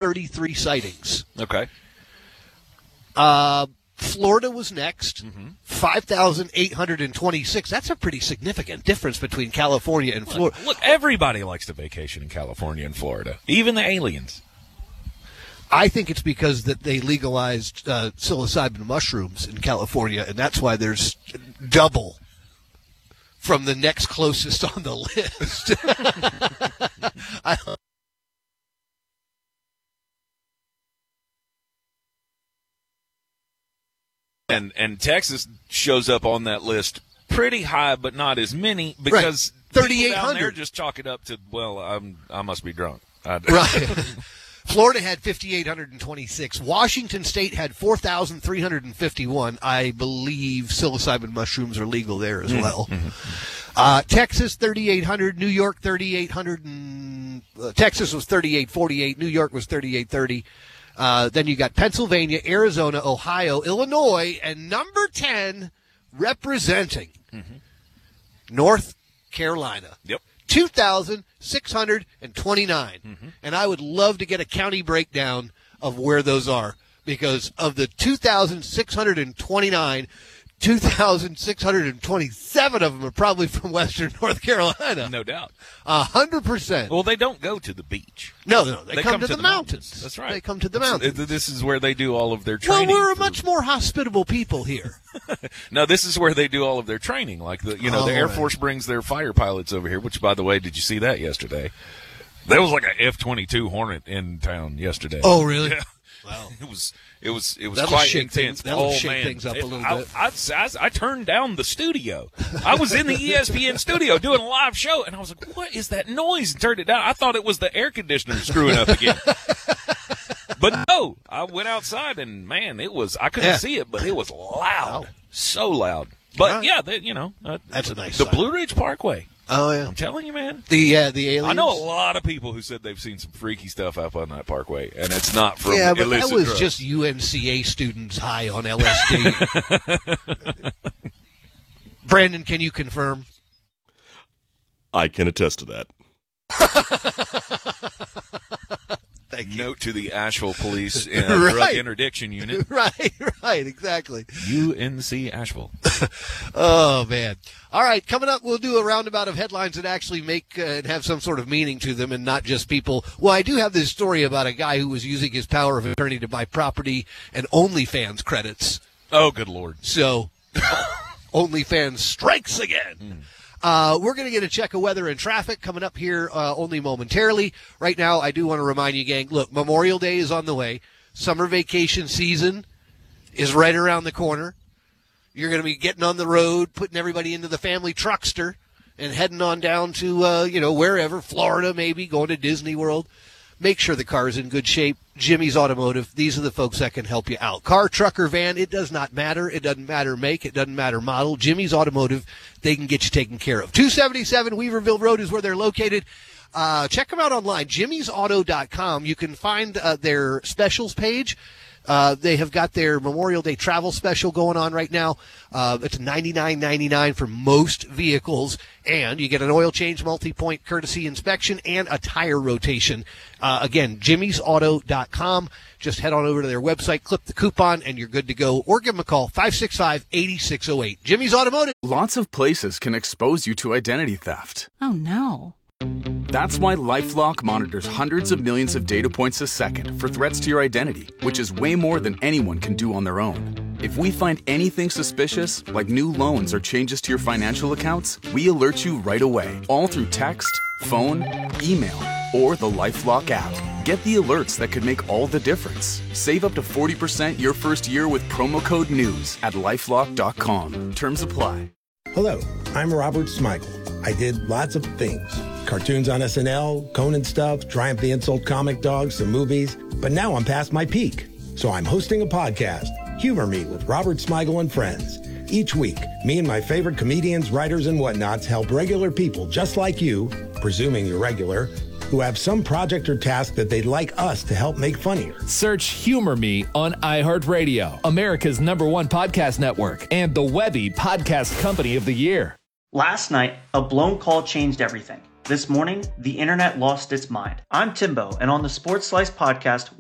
33 sightings. Okay. Florida was next, 5,826. That's a pretty significant difference between California and Florida. Look, everybody likes to vacation in California and Florida, even the aliens. I think it's because that they legalized psilocybin mushrooms in California, and that's why there's double from the next closest on the list. And Texas shows up on that list pretty high, but not as many because 3,800. They're just chalk it up to, well, I must be drunk. Right. Florida had 5,826. Washington State had 4,351. I believe psilocybin mushrooms are legal there as well. Texas, 3,800. New York, 3,800. Texas was 3,848. New York was 3,830. Then you got Pennsylvania, Arizona, Ohio, Illinois, and number 10 representing North Carolina. Yep. 2,629. And I would love to get a county breakdown of where those are, because of the 2,629, 2,627 of them are probably from Western North Carolina. No doubt. 100%. Well, they don't go to the beach. No. They come to the mountains. That's right. They come to the mountains. This is where they do all of their training. Well, we're a much more hospitable people here. No, this is where they do all of their training. Like the Air Force brings their fighter pilots over here, which, by the way, did you see that yesterday? There was like a F-22 Hornet in town yesterday. Oh, really? Yeah. Wow. It was That'll quite Things, intense. that'll shake things up a little bit. I turned down the studio. I was in the ESPN studio doing a live show, and I was like, what is that noise? And turned it down. I thought it was the air conditioner screwing up again. But no, I went outside, and, man, I couldn't see it, but it was loud. Wow. So loud. But, that's a nice the sign. Blue Ridge Parkway. Oh, yeah. I'm telling you, man. The aliens. I know a lot of people who said they've seen some freaky stuff up on that parkway, and it's not from but illicit that was drugs. just UNCA students high on LSD. Brandon, can you confirm? I can attest to that. Thank you. Note to the Asheville Police Drug Interdiction Unit. Right, exactly. UNC Asheville. Oh, man. All right, coming up, we'll do a roundabout of headlines that actually make and have some sort of meaning to them and not just people. Well, I do have this story about a guy who was using his power of attorney to buy property and OnlyFans credits. Oh, good Lord. So, OnlyFans strikes again. We're going to get a check of weather and traffic coming up here only momentarily. Right now, I do want to remind you, gang, look, Memorial Day is on the way. Summer vacation season is right around the corner. You're going to be getting on the road, putting everybody into the family truckster and heading on down to, wherever, Florida maybe, going to Disney World. Make sure the car is in good shape. Jimmy's Automotive, these are the folks that can help you out. Car, truck, or van, it does not matter. It doesn't matter make. It doesn't matter model. Jimmy's Automotive, they can get you taken care of. 277 Weaverville Road is where they're located. Check them out online, jimmysauto.com. You can find their specials page. They have got their Memorial Day travel special going on right now. It's $99.99 for most vehicles, and you get an oil change, multi-point courtesy inspection, and a tire rotation. Again, jimmysauto.com. Just head on over to their website, clip the coupon, and you're good to go. Or give them a call, 565-8608. Jimmy's Automotive. Lots of places can expose you to identity theft. Oh, no. That's why LifeLock monitors hundreds of millions of data points a second for threats to your identity, which is way more than anyone can do on their own. If we find anything suspicious, like new loans or changes to your financial accounts, we alert you right away, all through text, phone, email, or the LifeLock app. Get the alerts that could make all the difference. Save up to 40% your first year with promo code NEWS at LifeLock.com. Terms apply. Hello, I'm Robert Smigel. I did lots of things. Cartoons on SNL, Conan stuff, Triumph the Insult Comic Dog, some movies. But now I'm past my peak. So I'm hosting a podcast, Humor Me with Robert Smigel and Friends. Each week, me and my favorite comedians, writers, and whatnots help regular people just like you, presuming you're regular, who have some project or task that they'd like us to help make funnier. Search Humor Me on iHeartRadio, America's #1 podcast network, and the Webby Podcast Company of the Year. Last night, a blown call changed everything. This morning, the internet lost its mind. I'm Timbo, and on the Sports Slice podcast,